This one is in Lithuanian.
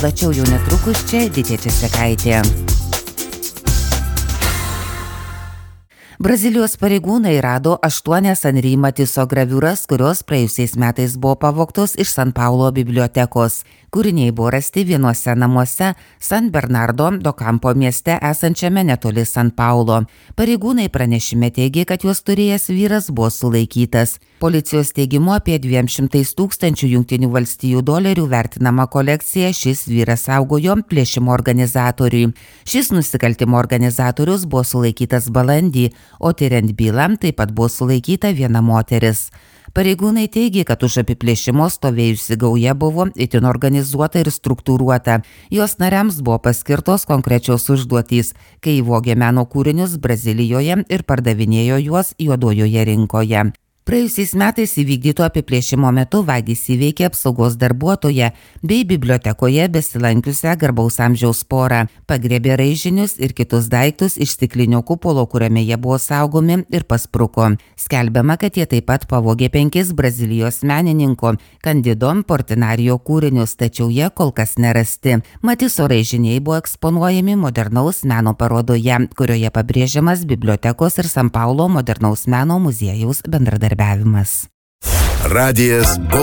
Plačiau jau netrukus čia Editė Česekaitė. Brazilijos pareigūnai rado 8 Henri Matiso graviūras, kurios praėjusiais metais buvo pavogtos iš San Paulo bibliotekos. Kūriniai buvo rasti vienuose namuose San Bernardo do Campo mieste esančiame netoli San Paulo. Pareigūnai pranešime teigė, kad juos turėjęs vyras buvo sulaikytas. Policijos teigimu apie 200 000 Jungtinių valstijų dolerių vertinama kolekcija šis vyras saugojo plėšimo organizatoriui. Šis nusikaltimo organizatorius buvo sulaikytas balandį, o tyriant bylą taip pat buvo sulaikyta viena moteris. Pareigūnai teigė, kad už apiplėšimo stovėjusi gauja buvo itin organizuota ir struktūruota. Jos nariams buvo paskirtos konkrečios užduotys, kai vogė meno kūrinius Brazilijoje ir pardavinėjo juos juodojoje rinkoje. Praėjusiais metais įvykdyto apiplėšimo metu vagys įveikė apsaugos darbuotoją bei bibliotekoje besilankiusią garbaus amžiaus porą, pagriebė raižinius ir kitus daiktus iš stiklinio kupolo, kuriame jie buvo saugomi, ir paspruko. Skelbiama, kad jie taip pat pavogė 5 Brazilijos menininko Candido Portinarijo kūrinius, tačiau jie kol kas nerasti. Matiso raižiniai buvo eksponuojami modernaus meno parodoje, kurioje pabrėžiamas bibliotekos ir San Paulo modernaus meno muziejaus bendradarbiavimas. Radijas